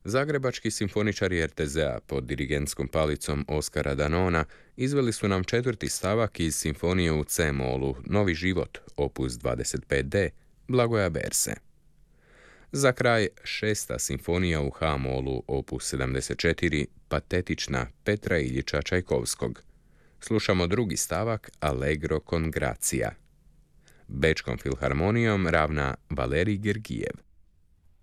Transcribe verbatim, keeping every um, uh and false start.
Zagrebački simfoničari er te zea pod dirigentskom palicom Oskara Danona izveli su nam četvrti stavak iz simfonije u C-molu Novi život, opus dvadeset pet de, Blagoja Berse. Za kraj, šesta simfonija u H-molu, opus sedamdeset četiri, Patetična, Petra Iljiča Čajkovskog. Slušamo drugi stavak Allegro con grazia. Bečkom filharmonijom ravna Valerij Gergijev.